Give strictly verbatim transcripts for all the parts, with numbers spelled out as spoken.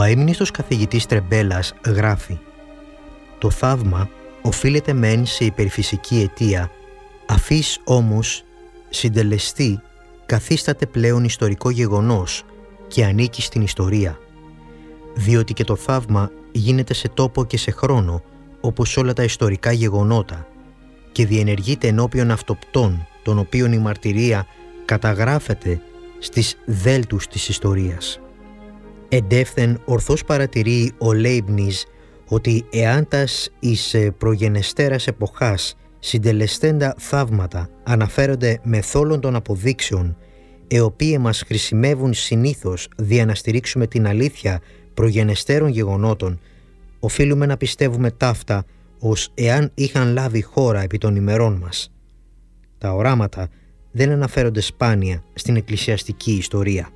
αείμνηστος καθηγητής Τρεμπέλας γράφει: «Το θαύμα οφείλεται μεν σε υπερφυσική αιτία, αφής όμως συντελεστή καθίσταται πλέον ιστορικό γεγονός και ανήκει στην ιστορία, διότι και το θαύμα γίνεται σε τόπο και σε χρόνο, όπως όλα τα ιστορικά γεγονότα, και διενεργείται ενώπιον αυτοπτών, των οποίων η μαρτυρία καταγράφεται στις δέλτους της ιστορίας». Εντεύθεν ορθώς παρατηρεί ο Λέιμπνιζ ότι εάν τας εις προγενεστέρας εποχάς συντελεστέντα θαύματα αναφέρονται μεθόλων των αποδείξεων, οι οποίοι μας χρησιμεύουν συνήθως δια να στηρίξουμε την αλήθεια προγενεστέρων γεγονότων, οφείλουμε να πιστεύουμε ταύτα ως εάν είχαν λάβει χώρα επί των ημερών μας. Τα οράματα δεν αναφέρονται σπάνια στην εκκλησιαστική ιστορία.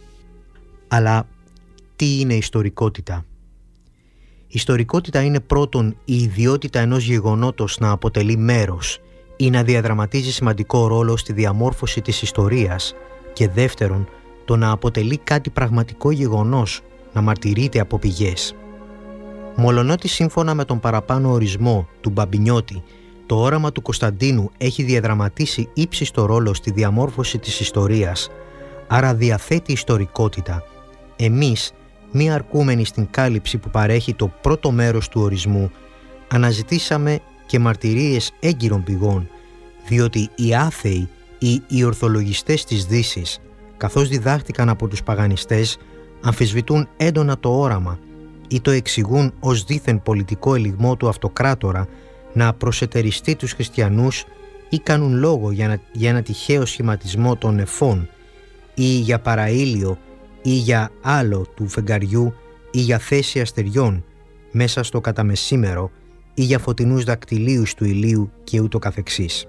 Αλλά τι είναι ιστορικότητα? Η ιστορικότητα είναι πρώτον η ιδιότητα ενός γεγονότος να αποτελεί μέρος ή να διαδραματίζει σημαντικό ρόλο στη διαμόρφωση της ιστορίας, και δεύτερον το να αποτελεί κάτι πραγματικό γεγονός, να μαρτυρείται από πηγές. Μολονότι σύμφωνα με τον παραπάνω ορισμό του Μπαμπινιώτη, το όραμα του Κωνσταντίνου έχει διαδραματίσει ύψιστο ρόλο στη διαμόρφωση της ιστορίας, άρα διαθέτει ιστορικότητα, εμείς, μη αρκούμενοι στην κάλυψη που παρέχει το πρώτο μέρος του ορισμού, αναζητήσαμε και μαρτυρίες έγκυρων πηγών, διότι οι άθεοι ή οι ορθολογιστές της Δύσης, καθώς διδάχτηκαν από τους παγανιστές, αμφισβητούν έντονα το όραμα ή το εξηγούν ως δήθεν πολιτικό ελιγμό του αυτοκράτορα να προσετεριστεί τους χριστιανούς, ή κάνουν λόγο για, να, για ένα τυχαίο σχηματισμό των νεφών ή για παραήλιο ή για άλλο του φεγγαριού ή για θέση αστεριών μέσα στο καταμεσήμερο ή για φωτεινούς δακτυλίους του ηλίου και ούτω καθεξής.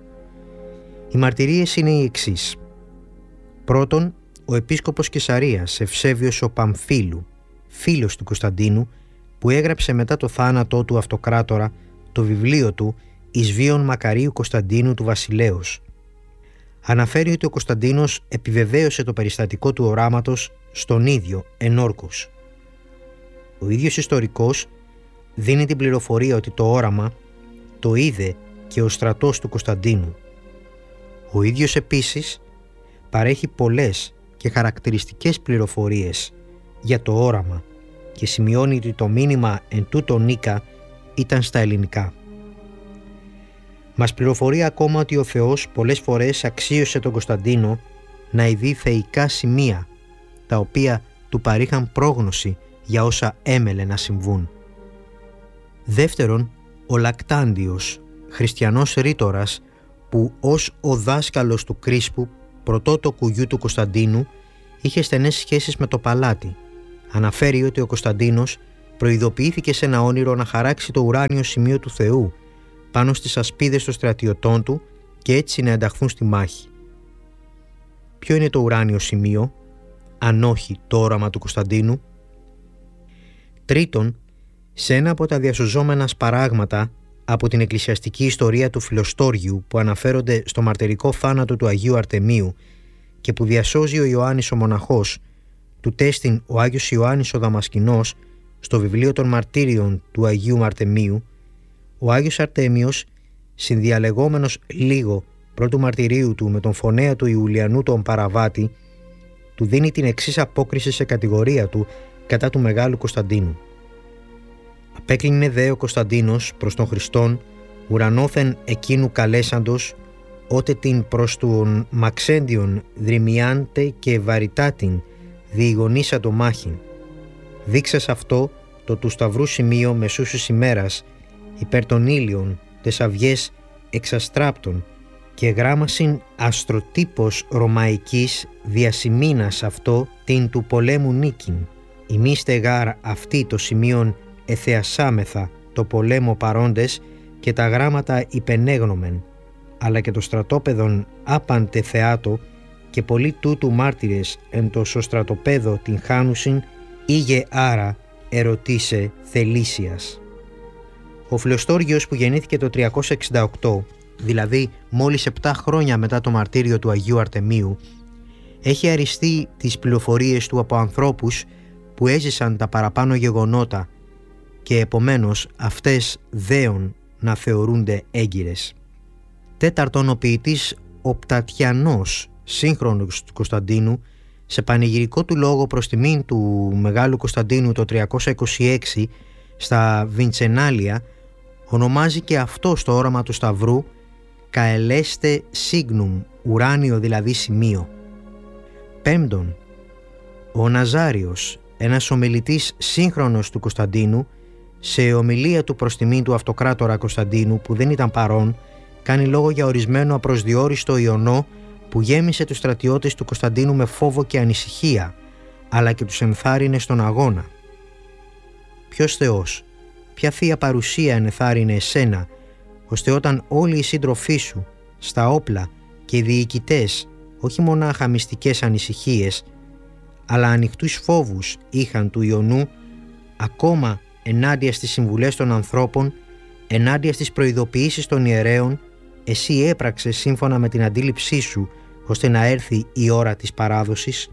Οι μαρτυρίες είναι οι εξής. Πρώτον, ο επίσκοπος Καισαρίας Ευσέβιος ο Παμφύλου, φίλος του Κωνσταντίνου, που έγραψε μετά το θάνατό του αυτοκράτορα το βιβλίο του «Εις βίον Μακαρίου Κωνσταντίνου του Βασιλέως». Αναφέρει ότι ο Κωνσταντίνος επιβεβαίωσε το περιστατικό του οράματος στον ίδιο ενόρκους. Ο ίδιος ιστορικός δίνει την πληροφορία ότι το όραμα το είδε και ο στρατός του Κωνσταντίνου. Ο ίδιος επίσης παρέχει πολλές και χαρακτηριστικές πληροφορίες για το όραμα και σημειώνει ότι το μήνυμα εν τούτο νίκα ήταν στα ελληνικά. Μας πληροφορεί ακόμα ότι ο Θεός πολλές φορές αξίωσε τον Κωνσταντίνο να ειδεί θεϊκά σημεία, τα οποία του παρήχαν πρόγνωση για όσα έμελε να συμβούν. Δεύτερον, ο Λακτάντιος, χριστιανός ρήτορας, που ως ο δάσκαλος του Κρίσπου, πρωτότοκου γιου του Κωνσταντίνου, είχε στενές σχέσεις με το παλάτι, αναφέρει ότι ο Κωνσταντίνος προειδοποιήθηκε σε ένα όνειρο να χαράξει το ουράνιο σημείο του Θεού πάνω στις ασπίδες των στρατιωτών του και έτσι να ενταχθούν στη μάχη. Ποιο είναι το ουράνιο σημείο, αν όχι το όραμα του Κωνσταντίνου? Τρίτον, σε ένα από τα διασωζόμενα σπαράγματα από την εκκλησιαστική ιστορία του Φιλοστόριου που αναφέρονται στο μαρτυρικό θάνατο του Αγίου Αρτεμίου και που διασώζει ο Ιωάννης ο μοναχός, του τέστην ο Άγιος Ιωάννης ο Δαμασκηνός στο βιβλίο των μαρτύριων του Αγίου Αρτεμίου, ο Άγιος Αρτέμιος, συνδιαλεγόμενος λίγο πρώτου μαρτυρίου του με τον φωνέα του Ιουλιανού τον Παραβάτη, του δίνει την εξής απόκριση σε κατηγορία του κατά του Μεγάλου Κωνσταντίνου. «Απέκλεινε δε ο Κωνσταντίνος προς τον Χριστόν, ουρανόθεν εκείνου καλέσαντος, ότε την προς τον Μαξέντιον δρυμιάντε και βαριτάτην διηγονίσατο μάχην. Δείξας αυτό το του σταυρού σημείο μεσούσης ημέρας, υπέρ των ήλιων, τες αυγές εξαστράπτων και γράμμασιν αστροτύπος ρωμαϊκής διασημήνας αυτό την του πολέμου νίκην. Ημίστε γάρ αυτή το σημείον εθεασάμεθα το πολέμο παρόντες και τα γράμματα υπενέγνωμεν, αλλά και το στρατόπεδον άπαντε θεάτο και πολλοί τούτου μάρτυρες εν το σωστρατοπέδο την χάνουσιν, ήγε άρα ερωτήσε θελήσιας». Ο Φιλοστόργιος, που γεννήθηκε το τριακόσια εξήντα οκτώ, δηλαδή μόλις επτά χρόνια μετά το μαρτύριο του Αγίου Αρτεμίου, έχει αριστεί τις πληροφορίες του από ανθρώπους που έζησαν τα παραπάνω γεγονότα και επομένως αυτές δέον να θεωρούνται έγκυρες. Τέταρτον, ο ποιητής Οπτατιανός, σύγχρονος του Κωνσταντίνου, σε πανηγυρικό του λόγο προς τιμήν του Μεγάλου Κωνσταντίνου το τριακόσια είκοσι έξι στα Βιντσενάλια, ονομάζει και αυτό στο όραμα του Σταυρού «Caeleste signum», ουράνιο δηλαδή σημείο. Πέμπτον, ο Ναζάριος, ένας ομιλητής σύγχρονος του Κωνσταντίνου, σε ομιλία του προς τιμήν του αυτοκράτορα Κωνσταντίνου που δεν ήταν παρόν, κάνει λόγο για ορισμένο απροσδιόριστο ιονό που γέμισε τους στρατιώτες του Κωνσταντίνου με φόβο και ανησυχία, αλλά και τους ενθάρρυνε στον αγώνα. Ποιος Θεός, ποια θεία παρουσία ενθάρρυνε εσένα, ώστε όταν όλοι οι σύντροφοί σου, στα όπλα και οι διοικητές, όχι μονάχα μυστικές ανησυχίες, αλλά ανοιχτούς φόβους είχαν του ιονού, ακόμα ενάντια στις συμβουλές των ανθρώπων, ενάντια στις προειδοποιήσεις των ιερέων, εσύ έπραξες σύμφωνα με την αντίληψή σου, ώστε να έρθει η ώρα της παράδοσης.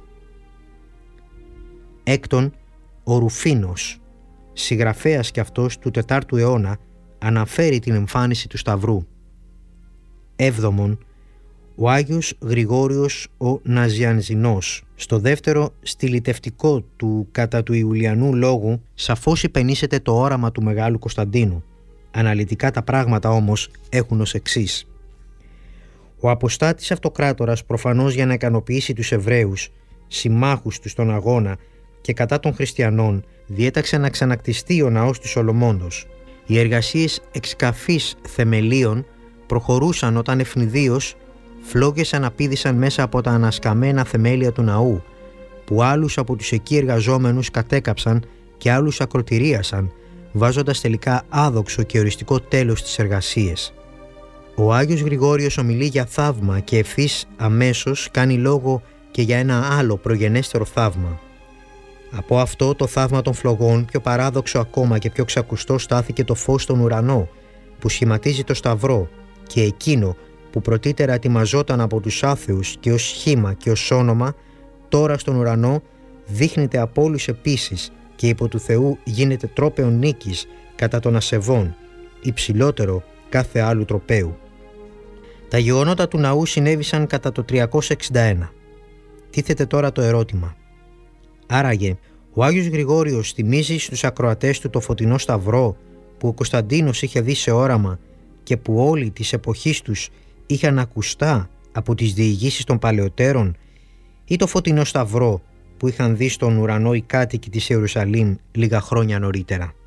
Έκτον, ο Ρουφίνος, συγγραφέας κι αυτός του τετάρτου αιώνα, αναφέρει την εμφάνιση του Σταυρού. Έβδομον, ο Άγιος Γρηγόριος ο Ναζιανζινός, στο δεύτερο στιλιτευτικό του κατά του Ιουλιανού λόγου, σαφώς υπενήσεται το όραμα του Μεγάλου Κωνσταντίνου. Αναλυτικά τα πράγματα όμως έχουν ως εξής. Ο αποστάτης αυτοκράτορας, προφανώς για να ικανοποιήσει τους Εβραίους, συμμάχους του στον αγώνα και κατά των χριστιανών, διέταξε να ξανακτιστεί ο ναός του Σολομώντος. Οι εργασίες εξκαφής θεμελίων προχωρούσαν όταν ευνηδίως φλόγες αναπήδησαν μέσα από τα ανασκαμμένα θεμέλια του ναού, που άλλους από τους εκεί εργαζόμενους κατέκαψαν και άλλους ακροτηρίασαν, βάζοντας τελικά άδοξο και οριστικό τέλος στις εργασίες. Ο Άγιος Γρηγόριος ομιλεί για θαύμα και ευθύς αμέσως κάνει λόγο και για ένα άλλο προγενέστερο θαύμα. Από αυτό το θαύμα των φλογών, πιο παράδοξο ακόμα και πιο ξακουστό, στάθηκε το φως στον ουρανό, που σχηματίζει το Σταυρό, και εκείνο που πρωτήτερα ετοιμαζόταν από τους άθεους και ως σχήμα και ως όνομα, τώρα στον ουρανό δείχνεται από όλους επίσης και υπό του Θεού γίνεται τρόπεον νίκης κατά των ασεβών, υψηλότερο κάθε άλλου τροπαίου. Τα γεγονότα του ναού συνέβησαν κατά το τριακόσια εξήντα ένα. Τίθεται τώρα το ερώτημα. Άραγε, ο Άγιος Γρηγόριος θυμίζει στους ακροατές του το φωτεινό Σταυρό που ο Κωνσταντίνος είχε δει σε όραμα και που όλοι της εποχής τους είχαν ακουστά από τις διηγήσεις των παλαιότερων, ή το φωτεινό Σταυρό που είχαν δει στον ουρανό οι κάτοικοι της Ιερουσαλήμ λίγα χρόνια νωρίτερα.